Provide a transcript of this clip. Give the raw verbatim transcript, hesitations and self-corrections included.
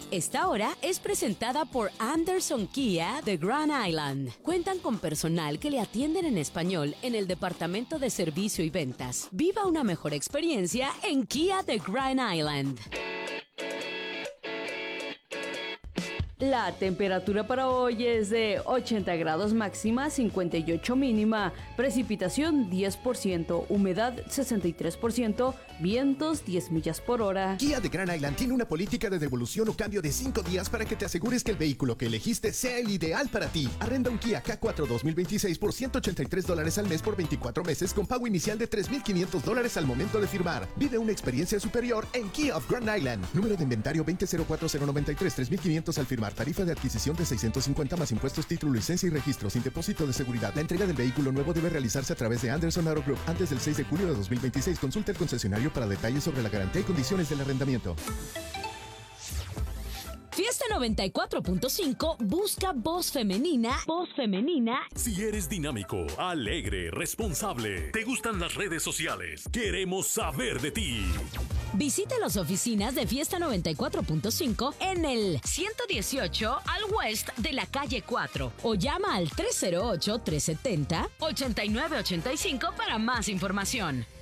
Esta hora es presentada por Anderson Kia de Grand Island. Cuentan con personal que le atienden en español en el departamento de servicio y ventas. Viva una mejor experiencia en Kia de Grand Island. La temperatura para hoy es de ochenta grados máxima, cincuenta y ocho mínima, precipitación diez por ciento, humedad sesenta y tres por ciento, vientos diez millas por hora. Kia de Grand Island tiene una política de devolución o cambio de cinco días para que te asegures que el vehículo que elegiste sea el ideal para ti. Arrenda un Kia K cuatro dos mil veintiséis por ciento ochenta y tres dólares al mes por veinticuatro meses con pago inicial de tres mil quinientos dólares al momento de firmar. Vive una experiencia superior en Kia of Grand Island. Número de inventario veinte cero cuatro cero noventa y tres, tres mil quinientos al firmar. Tarifa de adquisición de seiscientos cincuenta más impuestos, título, licencia y registro sin depósito de seguridad. La entrega del vehículo nuevo debe realizarse a través de Anderson Auto Group antes del seis de julio de dos mil veintiséis. Consulta el concesionario para detalles sobre la garantía y condiciones del arrendamiento. Fiesta noventa y cuatro punto cinco busca voz femenina. Voz femenina. Si eres dinámico, alegre, responsable, te gustan las redes sociales, queremos saber de ti. Visita las oficinas de Fiesta noventa y cuatro punto cinco en el ciento dieciocho al West de la calle cuatro o llama al tres cero ocho, tres siete cero, ocho nueve ocho cinco para más información.